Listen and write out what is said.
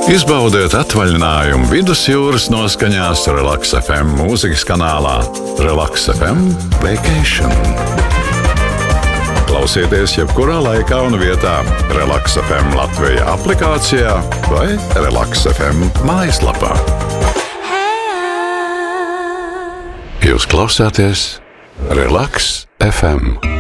Izbaudiet atvaļinājumu vidusjūras noskaņās Relaks FM mūzikas kanālā Relaks FM Vacation. Klausieties jebkurā laikā un vietā Relaks FM Latvija aplikācijā vai Relaks FM mājaslapā. Jūs klausāties Relaks FM.